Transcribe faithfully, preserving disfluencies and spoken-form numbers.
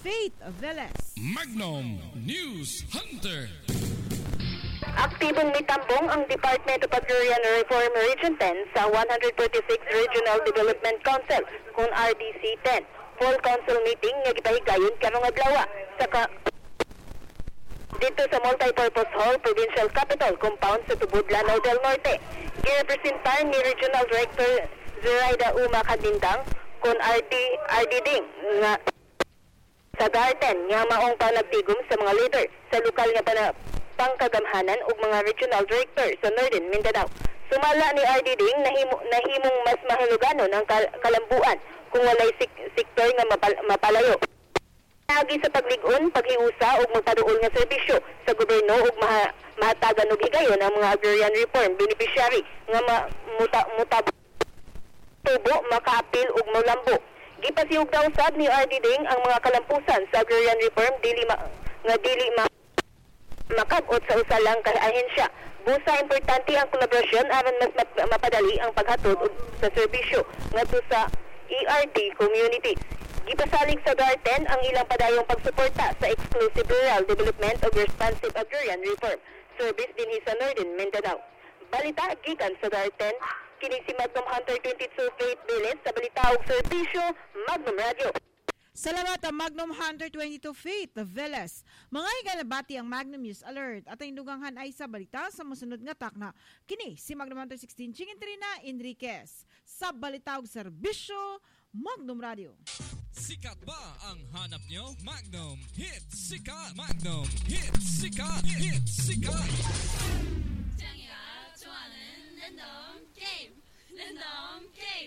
Faith Veles. Magnum News Hunter. Aktibong mitambong ang Department of Agrarian Reform Region ten sa one forty-six Regional Development Council kung R D C ten. Full council meeting nga gipahigayon karong adlaw sa ka dito sa Multipurpose Hall, Provincial Capital Compound sa Tubod, Lanao del Norte. Girepresentar ni Regional Director Zeraida Uma Kadindang kung R D R D Ding nga sa garden nga maong panagtigom sa mga leader sa lokal nga pana pangkagamhanan ug mga regional director sa Northern Mindanao. Sumala ni R D Ding nahimo, nahimong mas mahuluganon ang kal kalambuan kung walay sik sektor nga mapal mapalayo. Agi sa paglig-on, paghiusa ug magpaduol nga serbisyo sa gobyerno ug maha mahatagan og higayon ang mga agrarian reform beneficiary nga ma muta mutab tubo makaapil ug molambo. Gipasihug daw sad ni R D Ding ang mga kalampusan sa agrarian reform dili ma, nga dili ma makag-ot sa usa lang kay ahensya. Busa importante ang kolaborasyon aron mas map mapadali ang paghatod sa serbisyo ngadto sa E R T communities. Gipasalig sa G A R ten ang ilang padayong pagsuporta sa exclusive rural development of responsive agrarian reform service dinhi sa Northern Mindanao. Balita gikan sa G A R ten, kini si Magnum Hunter twenty-two Faith Veles sa balita ug serbisyo Magnum Radio. Salamat ang Magnum Hunter twenty-two Faith Veles. Mga higalabati ang Magnum News Alert at ang induganghan ay sa balita sa musunod nga takna. Kini si Magnum Hunter sixteen Chingintrina Enriquez sa balita ug serbisyo Magnum Radio. Sikat ba ang hanap nyo? Magnum Hit Sikat. Magnum Hit Sikat. Hit Sikat. 将要做人人都 game，人都 game。